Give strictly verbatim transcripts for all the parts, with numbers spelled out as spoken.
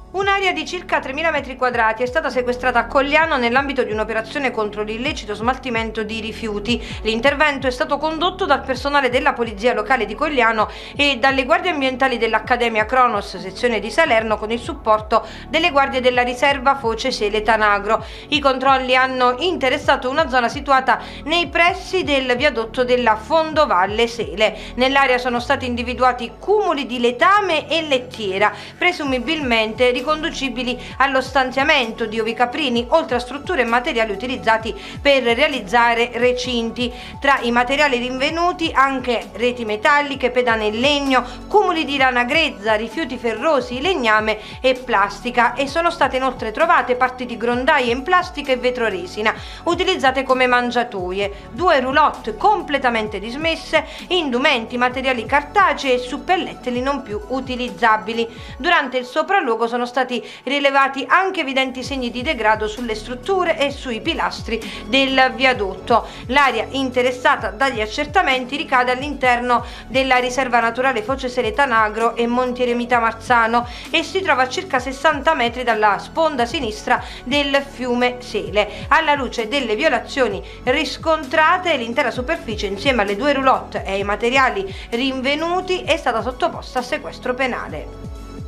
Un'area di circa tremila metri quadrati è stata sequestrata a Cogliano nell'ambito di un'operazione contro l'illecito smaltimento di rifiuti. L'intervento è stato condotto dal personale della Polizia Locale di Cogliano e dalle guardie ambientali dell'Accademia Cronos, sezione di Salerno, con il supporto delle guardie della riserva Foce Sele Tanagro. I controlli hanno interessato una zona situata nei pressi del viadotto della Fondovalle Sele. Nell'area sono stati individuati cumuli di letame e lettiera, presumibilmente riconducibili allo stanziamento di ovicaprini, oltre a strutture e materiali utilizzati per realizzare recinti. Tra i materiali rinvenuti anche reti metalliche, pedane in legno, cumuli di lana grezza, rifiuti ferrosi, legname e plastica, e sono state inoltre trovate parti di grondaie in plastica e vetroresina utilizzate come mangiatoie, due roulotte completamente dismesse, indumenti, materiali cartacei e suppellettili non più utilizzabili. Durante il sopralluogo sono stati rilevati anche evidenti segni di degrado sulle strutture e sui pilastri del viadotto. L'area interessata dagli accertamenti ricade all'interno della riserva naturale Foce Sele Tanagro e Monti Eremita Marzano e si trova a circa sessanta metri dalla sponda sinistra del fiume Sele. Alla luce delle violazioni riscontrate, l'intera superficie, insieme alle due roulotte e ai materiali rinvenuti, è stata sottoposta a sequestro penale.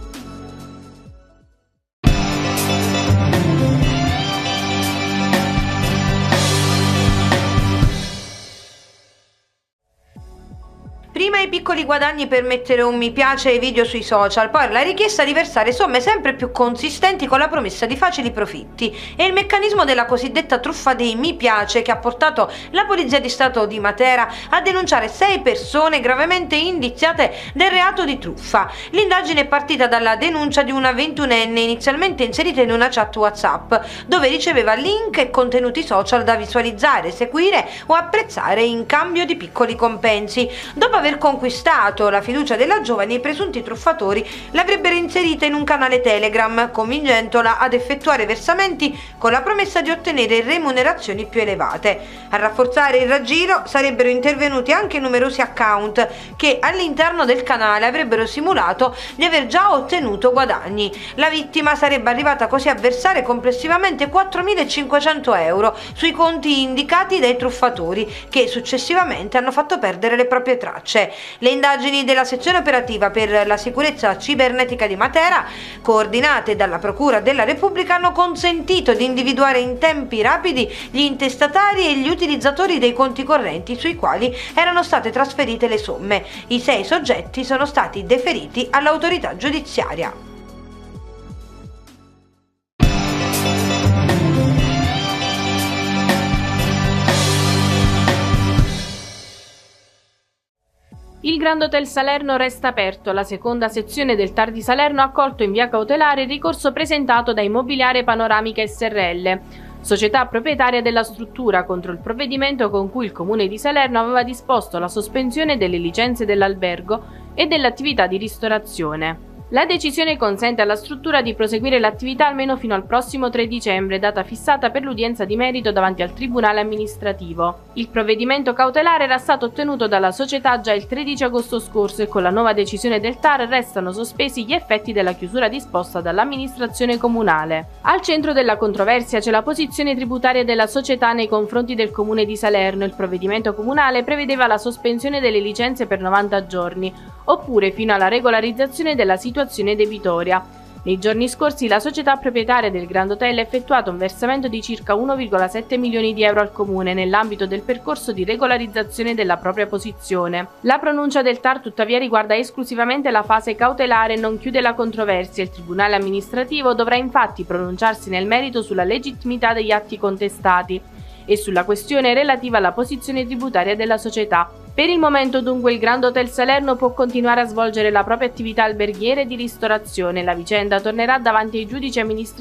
Prima i piccoli guadagni per mettere un mi piace ai video sui social, poi la richiesta di versare somme sempre più consistenti con la promessa di facili profitti. È il meccanismo della cosiddetta truffa dei mi piace che ha portato la Polizia di Stato di Matera a denunciare sei persone gravemente indiziate del reato di truffa. L'indagine è partita dalla denuncia di una ventunenne inizialmente inserita in una chat WhatsApp, dove riceveva link e contenuti social da visualizzare, seguire o apprezzare in cambio di piccoli compensi. Dopo aver conquistato la fiducia della giovane, i presunti truffatori l'avrebbero inserita in un canale Telegram, convincendola ad effettuare versamenti con la promessa di ottenere remunerazioni più elevate. A rafforzare il raggiro sarebbero intervenuti anche numerosi account che all'interno del canale avrebbero simulato di aver già ottenuto guadagni. La vittima sarebbe arrivata così a versare complessivamente quattromilacinquecento euro sui conti indicati dai truffatori, che successivamente hanno fatto perdere le proprie tracce. Le indagini della sezione operativa per la sicurezza cibernetica di Matera, coordinate dalla Procura della Repubblica, hanno consentito di individuare in tempi rapidi gli intestatari e gli utilizzatori dei conti correnti sui quali erano state trasferite le somme. I sei soggetti sono stati deferiti all'autorità giudiziaria. Il Grand Hotel Salerno resta aperto. La seconda sezione del TAR di Salerno ha accolto in via cautelare il ricorso presentato da Immobiliare Panoramica S R L, società proprietaria della struttura, contro il provvedimento con cui il Comune di Salerno aveva disposto la sospensione delle licenze dell'albergo e dell'attività di ristorazione. La decisione consente alla struttura di proseguire l'attività almeno fino al prossimo tre dicembre, data fissata per l'udienza di merito davanti al Tribunale amministrativo. Il provvedimento cautelare era stato ottenuto dalla società già il tredici agosto scorso e con la nuova decisione del TAR restano sospesi gli effetti della chiusura disposta dall'amministrazione comunale. Al centro della controversia c'è la posizione tributaria della società nei confronti del Comune di Salerno. Il provvedimento comunale prevedeva la sospensione delle licenze per novanta giorni, oppure fino alla regolarizzazione della situazione debitoria. Nei giorni scorsi la società proprietaria del Grand Hotel ha effettuato un versamento di circa uno virgola sette milioni di euro al Comune nell'ambito del percorso di regolarizzazione della propria posizione. La pronuncia del TAR tuttavia riguarda esclusivamente la fase cautelare e non chiude la controversia. Il Tribunale amministrativo dovrà infatti pronunciarsi nel merito sulla legittimità degli atti contestati e sulla questione relativa alla posizione tributaria della società. Per il momento dunque il Grand Hotel Salerno può continuare a svolgere la propria attività alberghiera e di ristorazione. La vicenda tornerà davanti ai giudici amministrativi